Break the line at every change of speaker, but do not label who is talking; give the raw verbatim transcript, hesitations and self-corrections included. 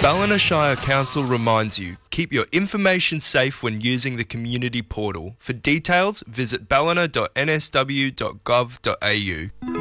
Ballina Shire Council reminds you, keep your information safe when using the community portal. For details, visit ballina dot n s w dot gov dot a u.